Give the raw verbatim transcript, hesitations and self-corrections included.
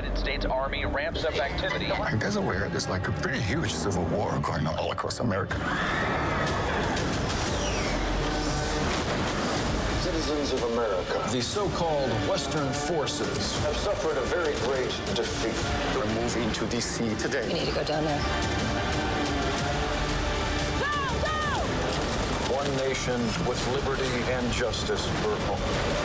United States Army ramps up activity. Are you guys aware there's like a pretty huge civil war going on all across America? Citizens of America, The so-called Western forces have suffered a very great defeat. We're moving to D C today. We need to go down there. One nation with liberty and justice for all.